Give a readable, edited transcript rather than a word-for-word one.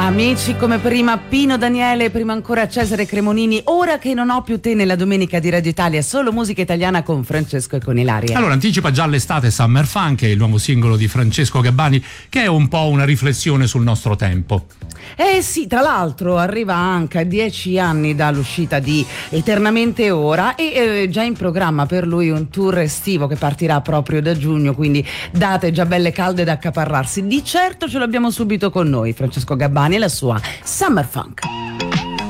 Amici come prima Pino Daniele, prima ancora Cesare Cremonini, ora che non ho più te nella domenica di Radio Italia, solo musica italiana con Francesco e con Ilaria. Allora, anticipa già l'estate Summer Funk, il nuovo singolo di Francesco Gabbani, che è un po' una riflessione sul nostro tempo. Eh sì, tra l'altro arriva anche a 10 anni dall'uscita di Eternamente Ora e già in programma per lui un tour estivo che partirà proprio da giugno, quindi date già belle calde da accaparrarsi. Di certo ce l'abbiamo subito con noi, Francesco Gabbani e la sua Summer Funk.